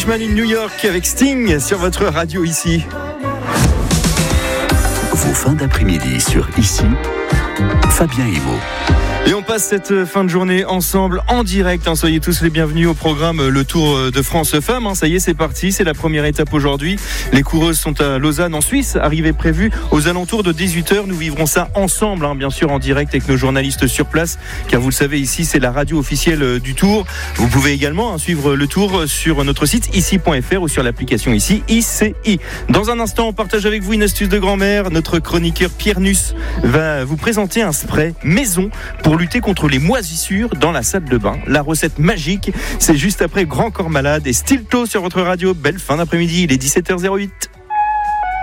Freshman in New York avec Sting sur votre radio ici. Vos fins d'après-midi sur Ici, Fabien Emo. Et on passe cette fin de journée ensemble en direct. Soyez tous les bienvenus au programme Le Tour de France Femmes. Ça y est, c'est parti. C'est la première étape aujourd'hui. Les coureuses sont à Lausanne en Suisse. Arrivée prévue aux alentours de 18h. Nous vivrons ça ensemble, bien sûr, en direct avec nos journalistes sur place. Car vous le savez, ici, c'est la radio officielle du Tour. Vous pouvez également suivre le Tour sur notre site ici.fr ou sur l'application ici, ICI. Dans un instant, on partage avec vous une astuce de grand-mère. Notre chroniqueur Pierre Nuss va vous présenter un spray maison pour lutter contre les moisissures dans la salle de bain. La recette magique, c'est juste après Grand Corps Malade et Stilto sur votre radio. Belle fin d'après-midi, il est 17h08.